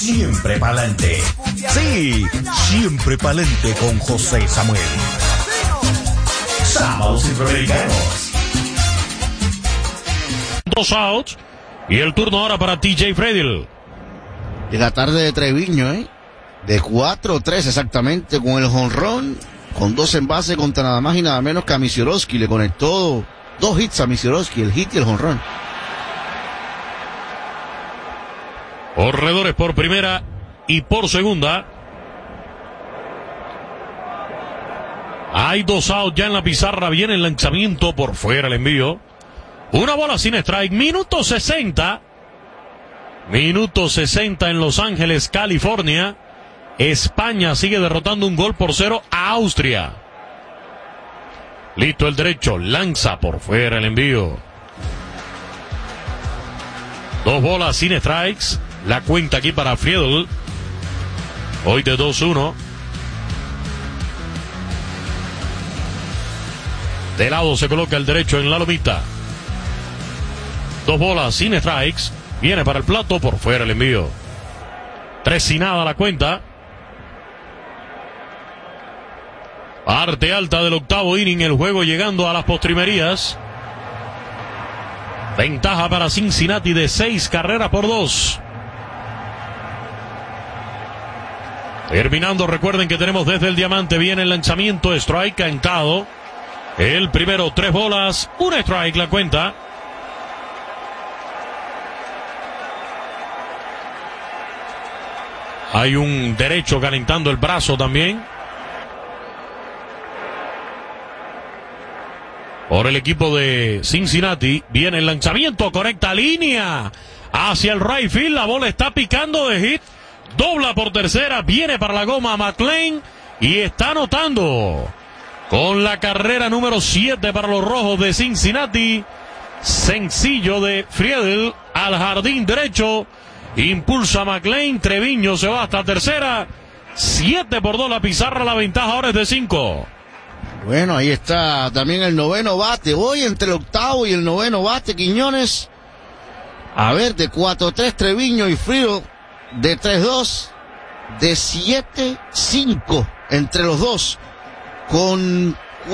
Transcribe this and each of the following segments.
siempre pa'lante. Sí, siempre pa'lante con José Samuel. Sábados Centroamericanos. 2 outs. Y el turno ahora para TJ Friedl. De la tarde de Treviño, de 4-3 exactamente con el jonrón, con 2 envases contra nada más y nada menos que a Misiorowski. Le conectó 2 hits a Misiorowski, el hit y el jonrón. Corredores por primera y por segunda. Hay 2 outs ya en la pizarra. Viene el lanzamiento por fuera, el envío. Una bola sin strike. Minuto 60. Minuto 60 en Los Ángeles, California. España sigue derrotando 1-0 a Austria. Listo el derecho. Lanza por fuera el envío. 2 bolas sin strikes. La cuenta aquí para Friedl. Hoy de 2-1. De lado se coloca el derecho en la lomita. 2 bolas sin strikes. Viene para el plato, por fuera el envío. 3-0 la cuenta. Parte alta del octavo inning, el juego llegando a las postrimerías. Ventaja para Cincinnati de 6 carreras por 2. Terminando, recuerden que tenemos desde el diamante, viene el lanzamiento, strike cantado. El primero, 3 bolas, 1 strike la cuenta. Hay un derecho calentando el brazo también. Por el equipo de Cincinnati, viene el lanzamiento, conecta línea hacia el right field, la bola está picando de hit. Dobla por tercera, viene para la goma McLean y está anotando con la carrera número 7 para los rojos de Cincinnati. Sencillo de Friedl al jardín derecho. Impulsa McLean, Treviño se va hasta tercera. 7-2 la pizarra, la ventaja ahora es de 5. Bueno, ahí está también el noveno bate. Hoy entre el octavo y el noveno bate, Quiñones. A ver, de 4-3 Treviño y Friedl. De 3-2, de 7-5 entre los dos, con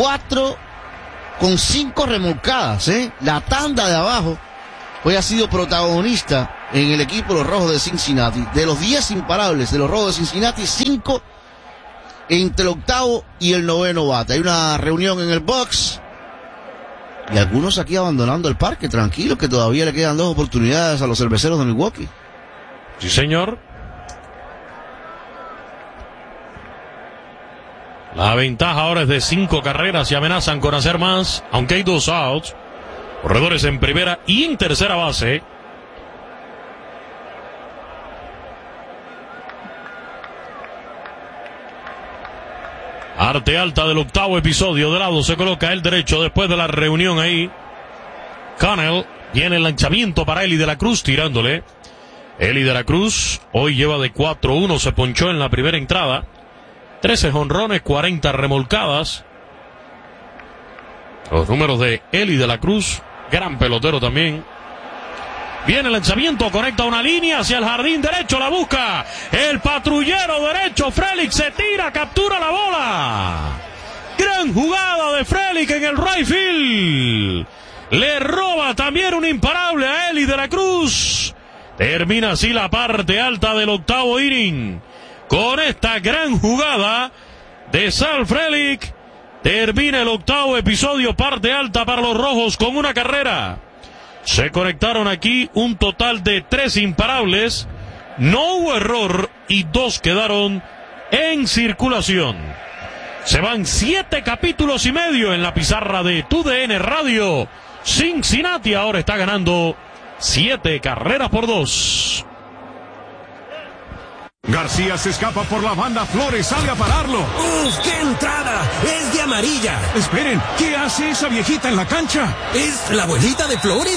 5 remolcadas, La tanda de abajo hoy ha sido protagonista en el equipo de los rojos de Cincinnati. De los 10 imparables de los rojos de Cincinnati, 5 entre el octavo y el noveno bate. Hay una reunión en el box y algunos aquí abandonando el parque, tranquilos, que todavía le quedan 2 oportunidades a los cerveceros de Milwaukee. Sí, señor. La ventaja ahora es de 5 carreras y amenazan con hacer más, aunque hay 2 outs. Corredores en primera y en tercera base. Arte alta del octavo episodio. De lado se coloca el derecho después de la reunión ahí. Connell. Viene el lanzamiento para Eli de la Cruz tirándole. Eli de la Cruz hoy lleva de 4-1, se ponchó en la primera entrada. 13 jonrones, 40 remolcadas. Los números de Eli de la Cruz, gran pelotero también. Viene el lanzamiento, conecta una línea hacia el jardín derecho, la busca el patrullero derecho, Frelick se tira, captura la bola. Gran jugada de Frelick en el right field. Le roba también un imparable a Eli de la Cruz. Termina así la parte alta del octavo inning. Con esta gran jugada de Sal Frelick, termina el octavo episodio, parte alta para los rojos con una carrera. Se conectaron aquí un total de 3 imparables. No hubo error y 2 quedaron en circulación. Se van 7 capítulos y medio en la pizarra de TUDN Radio. Cincinnati ahora está ganando 7 carreras por 2. García se escapa por la banda, Flores sale a pararlo. ¡Uf, qué entrada! ¡Es de amarilla! Esperen, ¿qué hace esa viejita en la cancha? ¿Es la abuelita de Flores?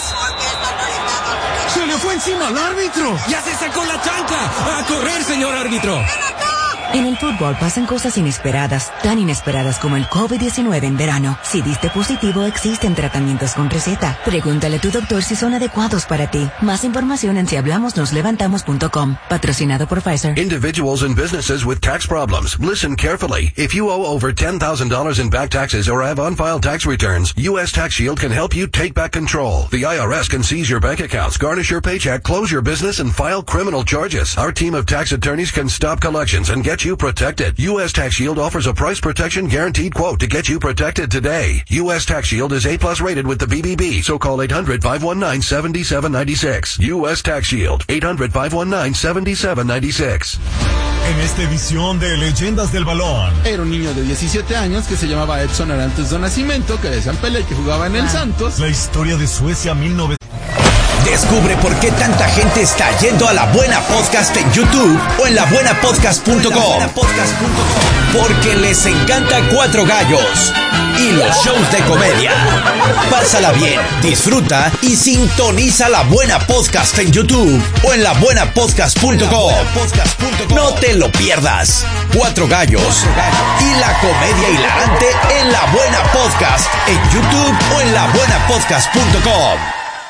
¡Se le fue encima al árbitro! ¡Ya se sacó la chancla! ¡A correr, señor árbitro! En el fútbol pasan cosas inesperadas, tan inesperadas como el COVID-19 en verano. Si diste positivo, existen tratamientos con receta. Pregúntale a tu doctor si son adecuados para ti. Más información en sihablamosnoslevantamos.com. Patrocinado por Pfizer. Individuals and businesses with tax problems, listen carefully. If you owe over $10,000 in back taxes or have unfiled tax returns, U.S. Tax Shield can help you take back control. The IRS can seize your bank accounts, garnish your paycheck, close your business, and file criminal charges. Our team of tax attorneys can stop collections and get you protected. U.S. Tax Shield offers a price protection guaranteed quote to get you protected today. U.S. Tax Shield is A+ rated with the BBB, so call 800-519-7796. U.S. Tax Shield, 800-519-7796. En esta edición de Leyendas del Balón. Era un niño de 17 años que se llamaba Edson Arantes do Nascimento, que decían Pelé, que jugaba en el Santos. La historia de Suecia 1900. Descubre por qué tanta gente está yendo a La Buena Podcast en YouTube o en labuenapodcast.com. Porque les encanta Cuatro Gallos y los shows de comedia. Pásala bien, disfruta y sintoniza La Buena Podcast en YouTube o en labuenapodcast.com. No te lo pierdas. Cuatro Gallos y la comedia hilarante en La Buena Podcast en YouTube o en labuenapodcast.com.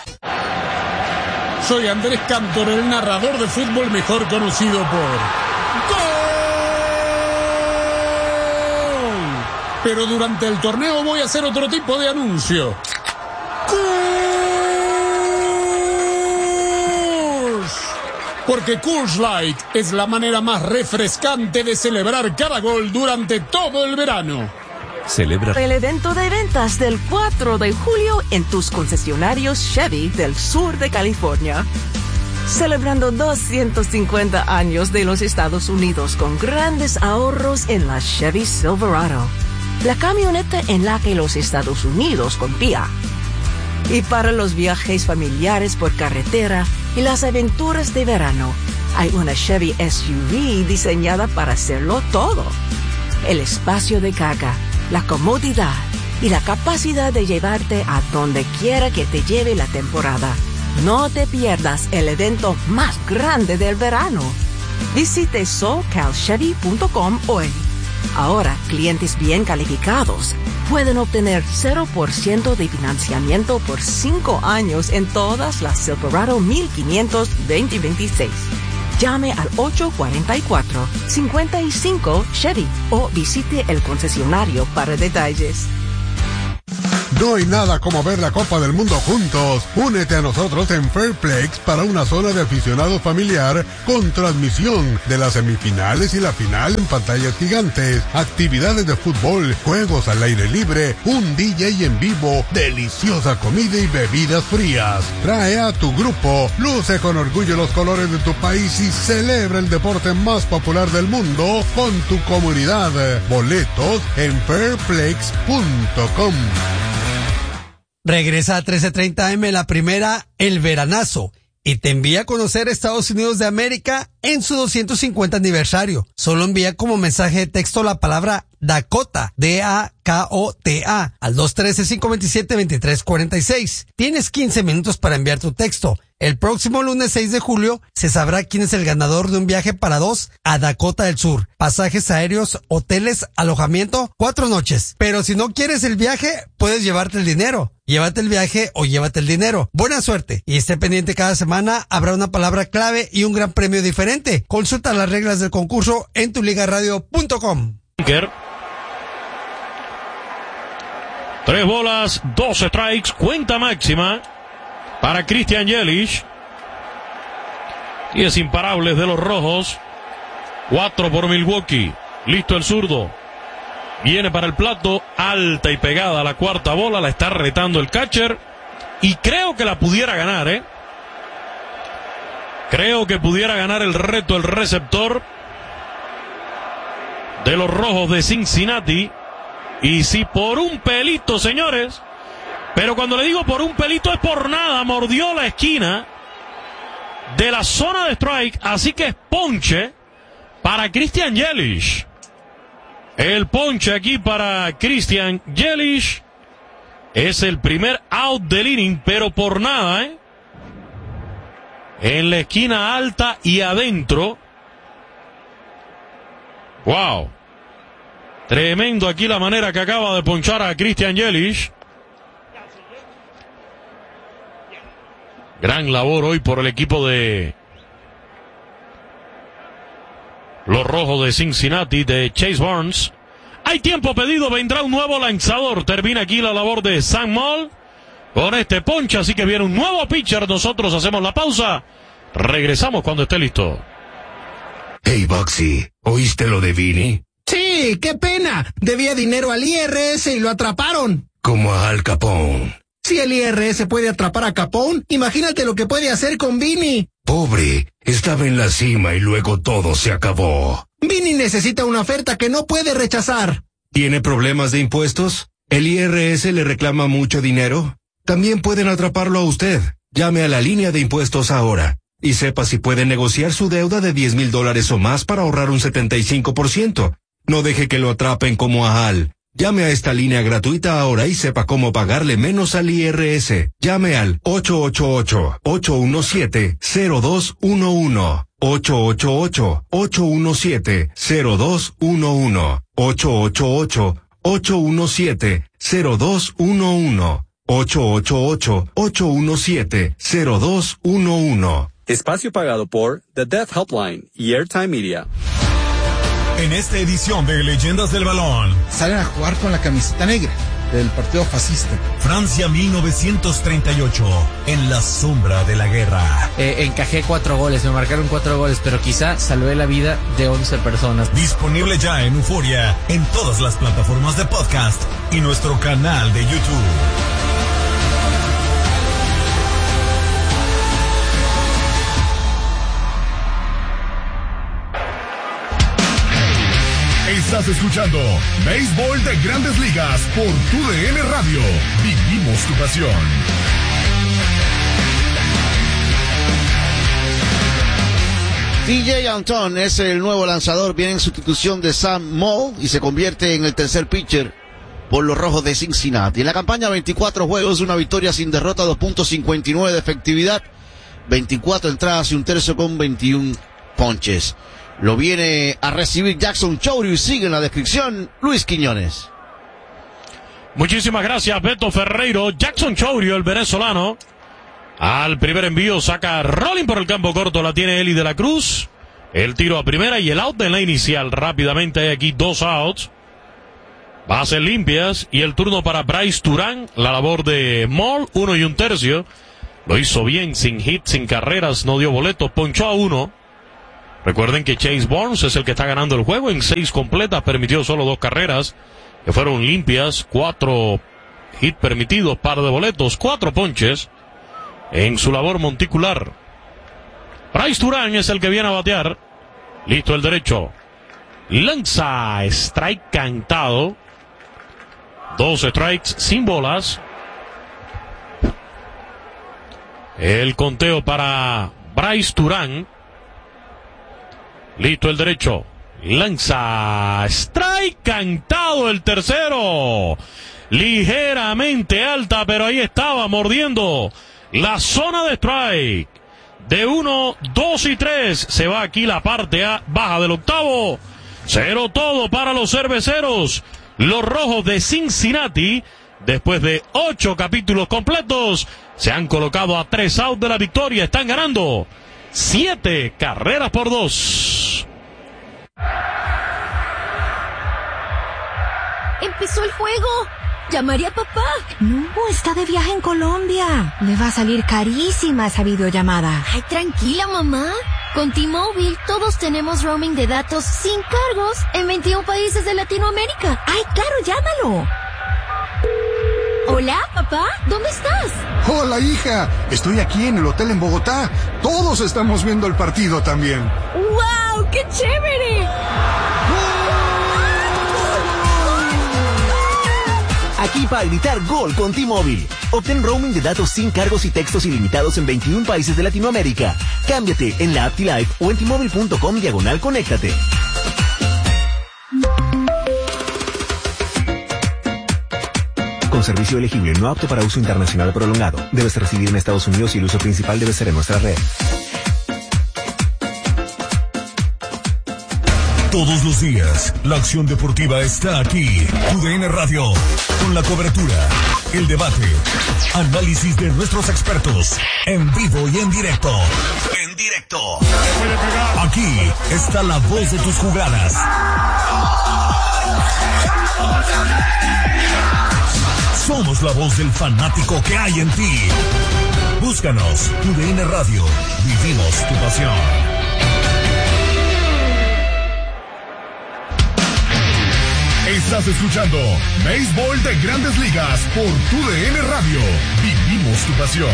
Soy Andrés Cantor, el narrador de fútbol mejor conocido por ¡Gol! Pero durante el torneo voy a hacer otro tipo de anuncio. ¡Coors! Porque Coors Light es la manera más refrescante de celebrar cada gol durante todo el verano. Celebra el evento de ventas del 4 de julio en tus concesionarios Chevy del sur de California. Celebrando 250 años de los Estados Unidos con grandes ahorros en la Chevy Silverado, la camioneta en la que los Estados Unidos confía. Y para los viajes familiares por carretera y las aventuras de verano, hay una Chevy SUV diseñada para hacerlo todo. El espacio de carga, la comodidad y la capacidad de llevarte a donde quiera que te lleve la temporada. No te pierdas el evento más grande del verano. Visite SoCalChevy.com hoy. Ahora, clientes bien calificados pueden obtener 0% de financiamiento por 5 años en todas las Silverado 1500 2026. Llame al 844-55 Chevy o visite el concesionario para detalles. No hay nada como ver la Copa del Mundo juntos. Únete a nosotros en Fairplex para una zona de aficionados familiar con transmisión de las semifinales y la final en pantallas gigantes, actividades de fútbol, juegos al aire libre, un DJ en vivo, deliciosa comida y bebidas frías. Trae a tu grupo, luce con orgullo los colores de tu país y celebra el deporte más popular del mundo con tu comunidad. Boletos en fairplex.com. Regresa a 13:30 AM la primera, El Veranazo, y te envía a conocer Estados Unidos de América en su 250 aniversario. Solo envía como mensaje de texto la palabra Dakota, D-A-K-O-T-A, al 213-527-2346. Tienes 15 minutos para enviar tu texto. El próximo lunes 6 de julio se sabrá quién es el ganador de un viaje para 2 a Dakota del Sur. Pasajes aéreos, hoteles, alojamiento, 4 noches. Pero si no quieres el viaje, puedes llevarte el dinero. Llévate el viaje o llévate el dinero. Buena suerte. Y esté pendiente, cada semana habrá una palabra clave y un gran premio diferente. Consulta las reglas del concurso en tuligaradio.com. 3 bolas, 2 strikes, cuenta máxima para Christian Yelich. 10 imparables de los rojos. 4 por Milwaukee. Listo el zurdo. Viene para el plato, alta y pegada a la cuarta bola, la está retando el catcher. Y creo que la pudiera ganar, Creo que pudiera ganar el reto el receptor de los rojos de Cincinnati. Y si por un pelito, señores, pero cuando le digo por un pelito es por nada, mordió la esquina de la zona de strike, así que es ponche para Christian Yelich. El ponche aquí para Christian Yelich es el primer out del inning, pero por nada, En la esquina alta y adentro. Wow. Tremendo aquí la manera que acaba de ponchar a Christian Yelich. Gran labor hoy por el equipo de los Rojos de Cincinnati, de Chase Burns. Hay tiempo pedido, vendrá un nuevo lanzador. Termina aquí la labor de Sam Moll con este ponche, así que viene un nuevo pitcher. Nosotros hacemos la pausa. Regresamos cuando esté listo. Hey, Bugsy, ¿oíste lo de Vinny? Sí, qué pena. Debía dinero al IRS y lo atraparon. Como a Al Capone. Si el IRS puede atrapar a Capone, imagínate lo que puede hacer con Vinny. Pobre, estaba en la cima y luego todo se acabó. Vinny necesita una oferta que no puede rechazar. ¿Tiene problemas de impuestos? ¿El IRS le reclama mucho dinero? También pueden atraparlo a usted. Llame a la línea de impuestos ahora y sepa si puede negociar su deuda de $10,000 o más para ahorrar un 75%. No deje que lo atrapen como a Al. Llame a esta línea gratuita ahora y sepa cómo pagarle menos al IRS. Llame al 888-817-0211. 888-817-0211. 888-817-0211. 888-817-0211. Espacio pagado por The Deaf Helpline y Airtime Media. En esta edición de Leyendas del Balón, salen a jugar con la camiseta negra del partido fascista. Francia 1938, en la sombra de la guerra. Encajé 4 goles, me marcaron 4 goles, pero quizá salvé la vida de 11 personas. Disponible ya en Euforia, en todas las plataformas de podcast y nuestro canal de YouTube. Estás escuchando Béisbol de Grandes Ligas por TUDN Radio. Vivimos tu pasión. DJ Antón es el nuevo lanzador, viene en sustitución de Sam Moll y se convierte en el tercer pitcher por los Rojos de Cincinnati. En la campaña 24 juegos, una victoria sin derrota, 2.59 de efectividad, 24 entradas y un tercio con 21 ponches. Lo viene a recibir Jackson Chourio y sigue en la descripción Luis Quiñones. Muchísimas gracias, Beto Ferreiro. Jackson Chourio, el venezolano. Al primer envío saca rolling por el campo corto, la tiene Eli de la Cruz. El tiro a primera y el out en la inicial. Rápidamente hay aquí 2 outs. Bases limpias y el turno para Bryce Turán. La labor de Moll, 1 1/3. Lo hizo bien, sin hit, sin carreras, no dio boletos, ponchó a 1. Recuerden que Chase Burns es el que está ganando el juego en 6 completas, permitió solo 2 carreras, que fueron limpias, 4 hits permitidos, par de boletos, 4 ponches en su labor monticular. Bryce Turán es el que viene a batear. Listo el derecho. Lanza, strike cantado. 2 strikes sin bolas. El conteo para Bryce Turán. Listo el derecho. Lanza. Strike cantado el tercero. Ligeramente alta, pero ahí estaba mordiendo la zona de strike. De 1, 2 y 3. Se va aquí la parte baja del octavo. 0 todo para los cerveceros. Los Rojos de Cincinnati, después de 8 capítulos completos, se han colocado a 3 outs de la victoria. Están ganando 7 carreras por 2. ¡Empezó el juego! ¿Llamaré a papá? No, está de viaje en Colombia. Le va a salir carísima esa videollamada. Ay, tranquila, mamá. Con T-Mobile todos tenemos roaming de datos sin cargos en 21 países de Latinoamérica. Ay, claro, llámalo. Hola, papá, ¿dónde estás? Hola, hija. Estoy aquí en el hotel en Bogotá. Todos estamos viendo el partido también. ¡Wow! ¡Qué chévere! Aquí para gritar gol con T-Mobile. Obtén roaming de datos sin cargos y textos ilimitados en 21 países de Latinoamérica. Cámbiate en la app T-Life o en T-Mobile.com/conéctate. Con servicio elegible, no apto para uso internacional prolongado. Debes residir en Estados Unidos y el uso principal debe ser en nuestra red. Todos los días, la acción deportiva está aquí. TUDN Radio, con la cobertura, el debate, análisis de nuestros expertos, en vivo y en directo. En directo. Aquí está la voz de tus jugadas. Somos la voz del fanático que hay en ti. Búscanos, TUDN Radio. Vivimos tu pasión. Estás escuchando Béisbol de Grandes Ligas por TUDN Radio. Vivimos tu pasión.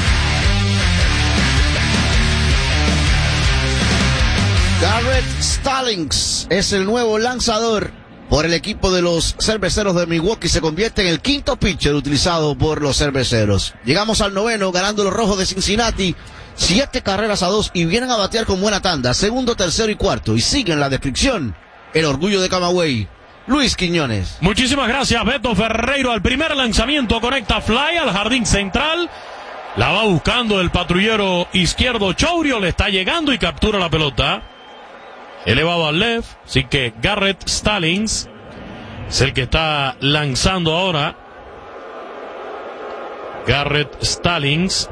Garrett Stallings es el nuevo lanzador por el equipo de los Cerveceros de Milwaukee. Se convierte en el quinto pitcher utilizado por los Cerveceros. Llegamos al noveno, ganando los Rojos de Cincinnati 7-2 y vienen a batear con buena tanda. Segundo, tercero y cuarto. Y siguen la descripción, el orgullo de Camagüey, Luis Quiñones. Muchísimas gracias, Beto Ferreiro. Al primer lanzamiento conecta fly al jardín central. La va buscando el patrullero izquierdo Chourio. Le está llegando y captura la pelota. Elevado al left. Así que Garrett Stallings es el que está lanzando ahora. Garrett Stallings,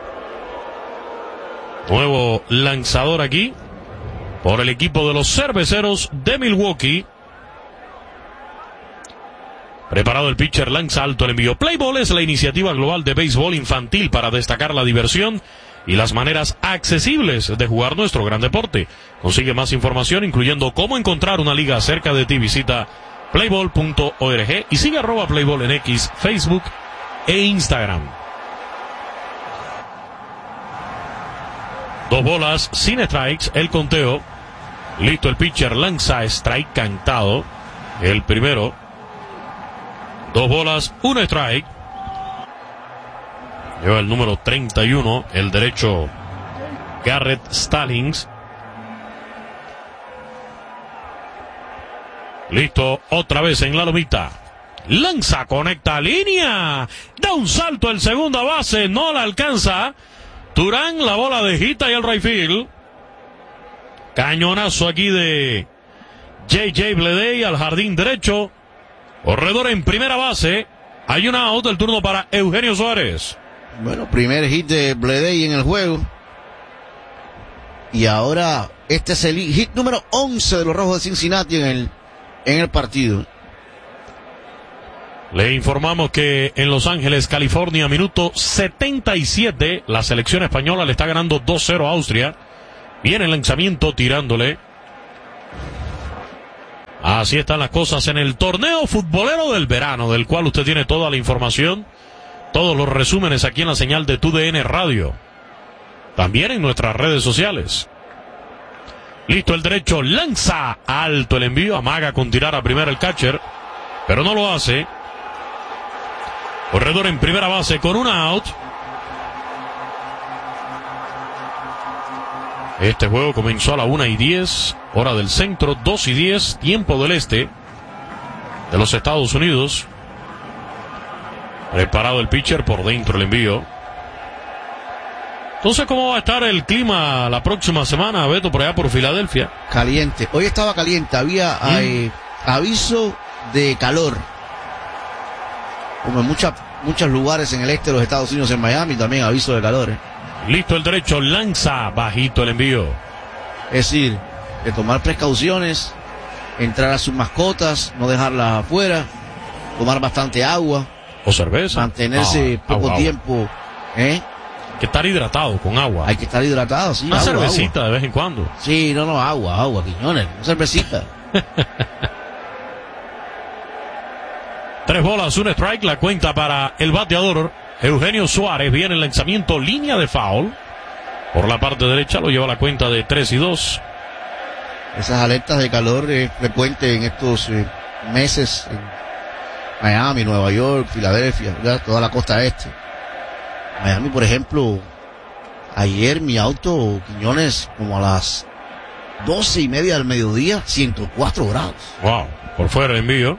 nuevo lanzador aquí por el equipo de los Cerveceros de Milwaukee. Preparado el pitcher, lanza alto el envío. Play Ball es la iniciativa global de béisbol infantil para destacar la diversión y las maneras accesibles de jugar nuestro gran deporte. Consigue más información, incluyendo cómo encontrar una liga cerca de ti. Visita playball.org y sigue @playball en X, Facebook e Instagram. 2 bolas sin strikes, el conteo. Listo el pitcher, lanza strike cantado. El primero. 2 bolas, 1 strike. Lleva el número 31, el derecho Garrett Stallings. Listo, otra vez en la lomita. Lanza, conecta línea. Da un salto el segunda base, no la alcanza. Turán, la bola de hita y el right field. Cañonazo aquí de J.J. Bleday al jardín derecho. Corredor en primera base. Hay una out, el turno para Eugenio Suárez. Bueno, primer hit de Bleday en el juego. Y ahora este es el hit número 11 de los Rojos de Cincinnati en el partido. Le informamos que en Los Ángeles, California, minuto 77, la selección española le está ganando 2-0 a Austria. Viene el lanzamiento tirándole. Así están las cosas en el torneo futbolero del verano, del cual usted tiene toda la información, todos los resúmenes aquí en la señal de TUDN Radio. También en nuestras redes sociales. Listo el derecho, lanza alto el envío, amaga con tirar a primera el catcher, pero no lo hace. Corredor en primera base con una out. Este juego comenzó a la 1:10, hora del centro, 2:10, tiempo del este de los Estados Unidos. Preparado el pitcher, por dentro el envío. Entonces, ¿cómo va a estar el clima la próxima semana, Beto, por allá por Filadelfia? Caliente. Hoy estaba caliente, había aviso de calor. Como en muchos lugares en el este de los Estados Unidos, en Miami, también aviso de calor. Listo el derecho, lanza bajito el envío. Es decir, de tomar precauciones, entrar a sus mascotas, no dejarlas afuera, tomar bastante agua. O cerveza. Mantenerse poco tiempo. Hay que estar hidratado con agua. Hay que estar hidratado, sí. Una cervecita de vez en cuando. Sí, agua, Quiñones, una cervecita. 3 bolas, 1 strike, la cuenta para el bateador Eugenio Suárez. Viene el lanzamiento, línea de foul. Por la parte derecha lo lleva la cuenta de 3-2. Esas alertas de calor es frecuente en estos meses en Miami, Nueva York, Filadelfia, ¿verdad? Toda la costa este. Miami, por ejemplo, ayer mi auto, Quiñones, como a las 12:30 del mediodía, 104 grados. Wow, por fuera el envío.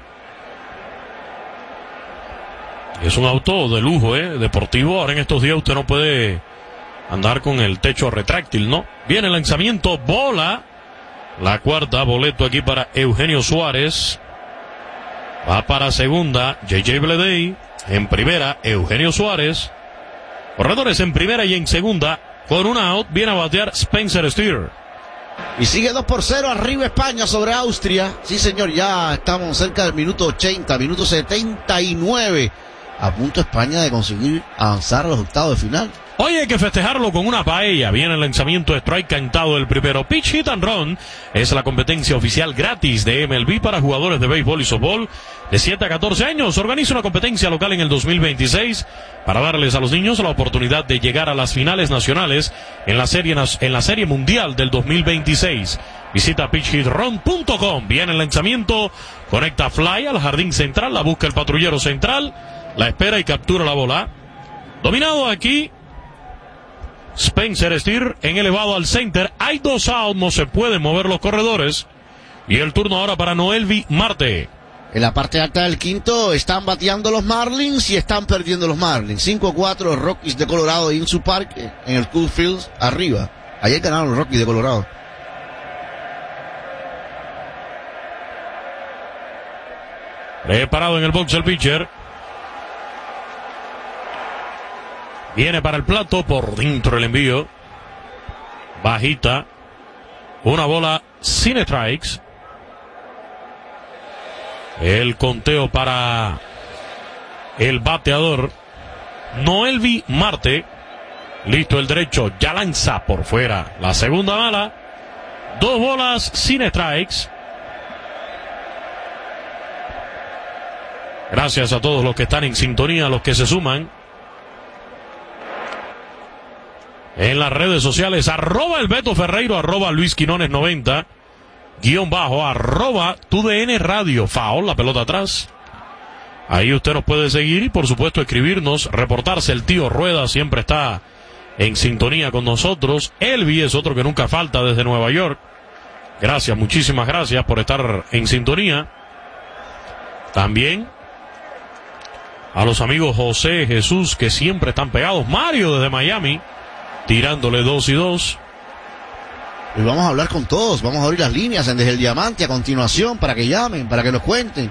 Es un auto de lujo, deportivo. Ahora en estos días usted no puede andar con el techo retráctil, ¿no? Viene el lanzamiento, bola. La cuarta, boleto aquí para Eugenio Suárez. Va para segunda, J.J. Bleday. En primera, Eugenio Suárez. Corredores en primera y en segunda. Con una out, viene a batear Spencer Steer. Y sigue 2-0 arriba España sobre Austria. Sí, señor, ya estamos cerca del minuto 80, minuto 79. A punto España de conseguir avanzar a los octavos de final. Hoy hay que festejarlo con una paella. Viene el lanzamiento de strike cantado del primero. Pitch Hit and Run es la competencia oficial gratis de MLB para jugadores de béisbol y softball de 7 a 14 años. Organiza una competencia local en el 2026 para darles a los niños la oportunidad de llegar a las finales nacionales en la serie mundial del 2026. Visita pitchhitrun.com. Viene el lanzamiento, conecta fly al jardín central, la busca el patrullero central, la espera y captura la bola. Dominado aquí Spencer Steer en elevado al center. Hay 2 outs, no se pueden mover los corredores. Y el turno ahora para Noelvi Marte. En la parte alta del quinto están bateando los Marlins y están perdiendo los Marlins. 5-4 los Rockies de Colorado en su parque, en el Coors Field, arriba. Ayer ganaron los Rockies de Colorado. Preparado en el box el pitcher. Viene para el plato, por dentro el envío. Bajita. Una bola sin strikes. El conteo para el bateador Noelvi Marte. Listo el derecho, ya lanza por fuera. La segunda bala. 2 bolas sin strikes. Gracias a todos los que están en sintonía, los que se suman en las redes sociales, arroba el Beto Ferreiro, arroba Luis Quinones 90, _ arroba TUDN Radio, foul, la pelota atrás. Ahí usted nos puede seguir y por supuesto escribirnos, reportarse. El tío Rueda siempre está en sintonía con nosotros. Elvi es otro que nunca falta desde Nueva York. Gracias, muchísimas gracias por estar en sintonía. También a los amigos José, Jesús, que siempre están pegados. Mario desde Miami, tirándole 2 y 2. Y vamos a hablar con todos, vamos a abrir las líneas en Desde el Diamante a continuación para que llamen, para que nos cuenten.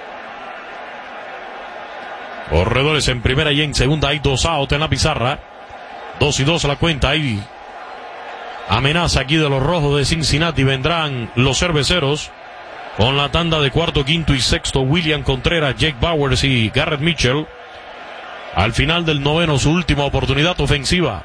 Corredores en primera y en segunda, hay 2 outs en la pizarra. 2 y 2 a la cuenta, hay amenaza aquí de los Rojos de Cincinnati. Vendrán los cerveceros con la tanda de cuarto, quinto y sexto. William Contreras, Jake Bowers y Garrett Mitchell. Al final del noveno, su última oportunidad ofensiva.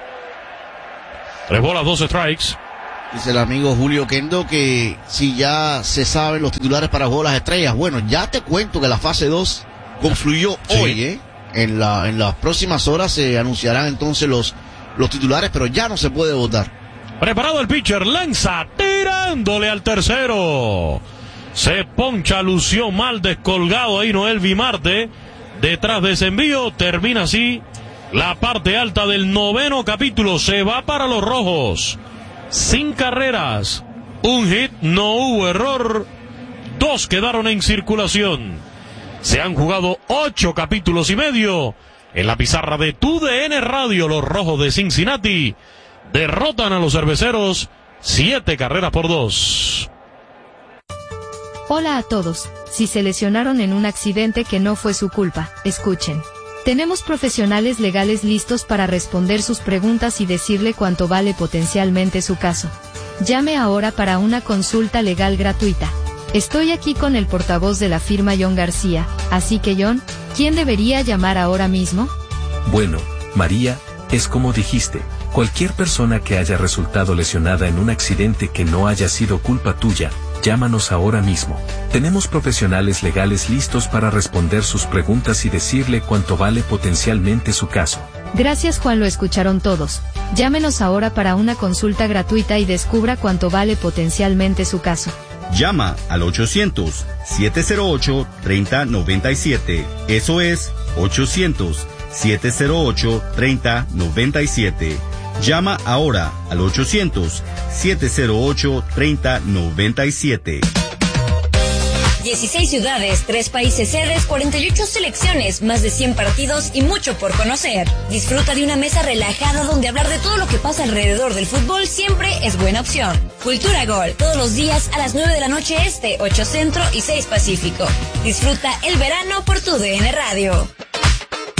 3 bolas, 2 strikes. Dice el amigo Julio Kendo que si ya se saben los titulares para juego de las estrellas. Bueno, ya te cuento que la fase 2 concluyó hoy, En las próximas horas se anunciarán entonces los titulares, pero ya no se puede votar. Preparado el pitcher, lanza, tirándole al tercero. Se poncha, lució mal descolgado ahí Noelvi Marte. Detrás de ese envío, termina así la parte alta del noveno capítulo. Se va para los Rojos. Sin carreras, un hit, no hubo error. 2 quedaron en circulación. Se han jugado 8 capítulos y medio. En la pizarra de TUDN Radio, los Rojos de Cincinnati derrotan a los cerveceros 7 carreras por 2. Hola a todos. Si se lesionaron en un accidente que no fue su culpa, escuchen. Tenemos profesionales legales listos para responder sus preguntas y decirle cuánto vale potencialmente su caso. Llame ahora para una consulta legal gratuita. Estoy aquí con el portavoz de la firma John García, así que John, ¿quién debería llamar ahora mismo? Bueno, María, es como dijiste, cualquier persona que haya resultado lesionada en un accidente que no haya sido culpa tuya, llámanos ahora mismo. Tenemos profesionales legales listos para responder sus preguntas y decirle cuánto vale potencialmente su caso. Gracias Juan, lo escucharon todos. Llámenos ahora para una consulta gratuita y descubra cuánto vale potencialmente su caso. Llama al 800-708-3097. Eso es 800-708-3097. Llama ahora al 800-708-3097. 16 ciudades, 3 países sedes, 48 selecciones, más de 100 partidos y mucho por conocer. Disfruta de una mesa relajada donde hablar de todo lo que pasa alrededor del fútbol siempre es buena opción. Cultura Gol, todos los días a las 9 de la noche este, 8 Centro y 6 Pacífico. Disfruta el verano por tu DN Radio.